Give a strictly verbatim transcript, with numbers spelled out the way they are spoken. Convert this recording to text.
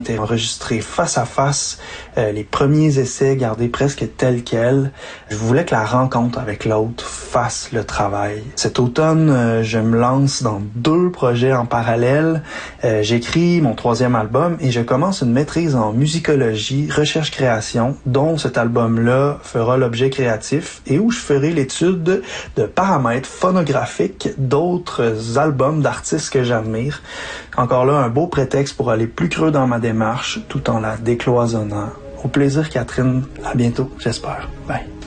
C'était enregistré face à face, euh, les premiers essais gardés presque tels quels. Je voulais que la rencontre avec l'autre fasse le travail. Cet automne, euh, je me lance dans deux projets en parallèle. Euh, j'écris mon troisième album et je commence une maîtrise en musicologie, recherche-création, dont cet album-là fera l'objet créatif et où je ferai l'étude de paramètres phonographiques d'autres albums d'artistes que j'admire. Encore là, un beau prétexte pour aller plus creux dans ma démarche tout en la décloisonnant. Au plaisir, Catherine. À bientôt, j'espère. Bye.